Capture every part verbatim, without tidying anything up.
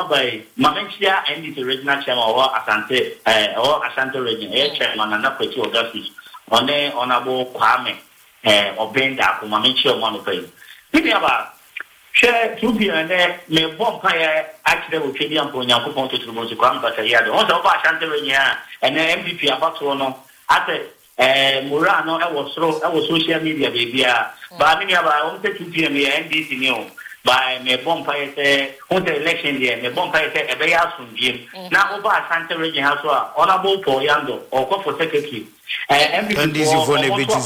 by Mamencia and the original chairman or Asante or Asante region, air chairman and not Petty Augustus, on the honorable Kwame or Benda, whom Mamencia Monopay. Maybe about share two people and there may bomb fire actually will kill them for Yakupo to the Mosicam, but I had also Asante region and the M P P about to know after Murano, I was through, I was social media, baby. But I mean, about two P M and this new. By me bonfire say on the election there, me bonfire say a very soon game. Now over Asante region has one honorable for Yando or go for secretary. And this is for the bitches.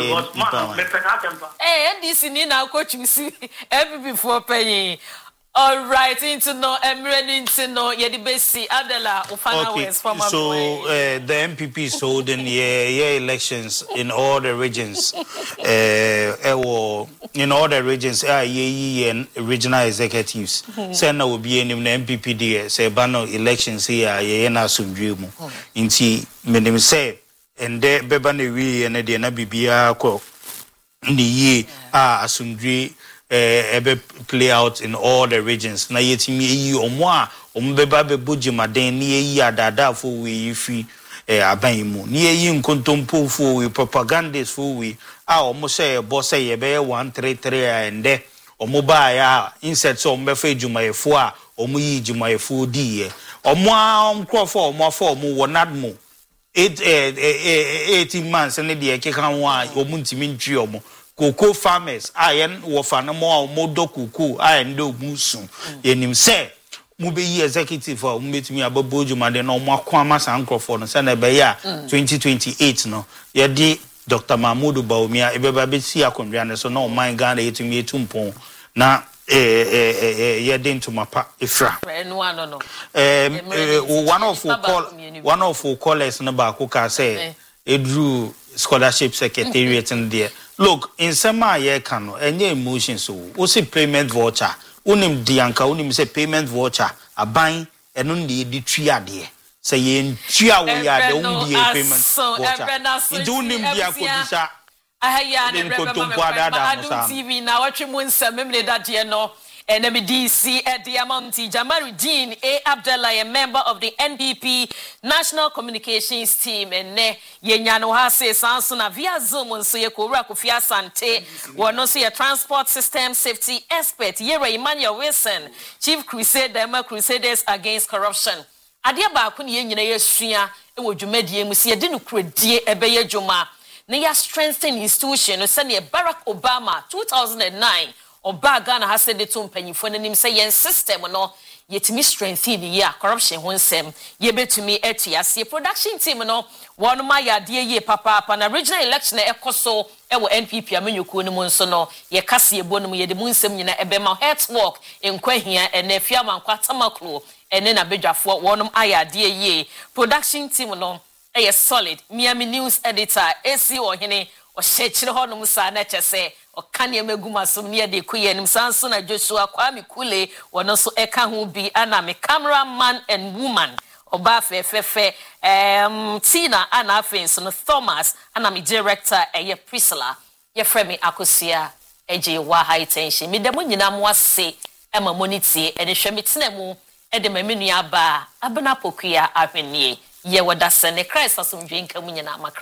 Eh, and this in our coach you see every before paying. All right, into no, I'm ready to know. Yeah, the best Adela okay. So uh, the M P P sold in yeah, yeah elections in all the regions. Uh, in all the regions, uh, yeah, and regional executives. Send will be in the M P P there. Say banner elections here. Yeah, na sumjumu. Inti menim say, and there bebane we and the na bibia ko. The ye ah asumdri. Uh, play out in all the regions. Na yeti mi yi omwa ombeba be bujima den ni yi adada fo we fi eh aban mu ni yi nkontompo fo we propagandas fo we a omo say boss say be one three three and there omo ba ya insert so omo fa jumayefo a omo yi jumayefo di ye omo onkrofo omo fa omo wonadmo eight eighteen months and the keka ho a omo ntimi ntwi omo cocoa farmers ayen wo fa no mo modo cocoa ayen do musu yenim se mu be yi executive for mu betumi aboboju ma de no mo akwa ma sankrofo no se na be ya twenty twenty-eight no ye di Doctor Mahmoud Bawumia e be ba be si akondwa ne so no man Ghana yetumi etumpon na eh eh eh ye den to mapa efra eh one of call one of callers no ba ko ka say edru scholarship secretariat in there. Look, in some year cano, any emotion so we say payment voucher. Unim dianka, unim say payment voucher, a buying and only the three idea. Say in three hours, the only payment voucher. In doing him, the I don't T V now. What you want some that you know. And M D C at the Amonti Jamaluddin A. Abdullah, a member of the N D P National Communications Team, and ne Yenyano Hase Sansuna via Zoom on Suyakura Kufia Sante, one no see a transport system safety expert, Yera Emmanuel Wilson, Chief Crusader, Crusaders Against Corruption. Adiaba Kuni Yenye Shia, it would you media Musia didn't credit Ebeye Juma. Near strengthen institution, send Barack Obama two thousand nine. Oba Ghana has said the two penny for the name say yen system no yet me strengthen the year corruption one sem ye bet to me etias ye production team no one my idea ye papa pan original election e koso e wo N P P amenyuko ni mu nso no ye kase ebo no ye de mu nsem nyina e be ma health work enkwahia e na afia mankwa tamakro ene na bedwafo one my idea ye production team no e solid Miami news editor A C ohene o shechire honom sa na chese o kane megumasum ne de kuye nim sanso na Joshua Kwame Kule wono so eka ho bi ana me cameraman and woman oba fefefe em Tina ana afenso no Thomas ana me director eye Priscilla ye frame Akosia eje wa high tension me dem nyina mo ase ema moniti e de hwe metena mu e de mamenu aba abana pokua ahwenie ye woda se ne Christ asomdwe nka mu nyina